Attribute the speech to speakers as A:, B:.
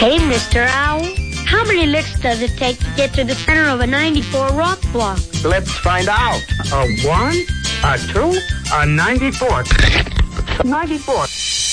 A: Hey, Mr. Owl. How many licks does it take to get to the center of a 94 rock block?
B: Let's find out. A 1, a 2, a 94. 94.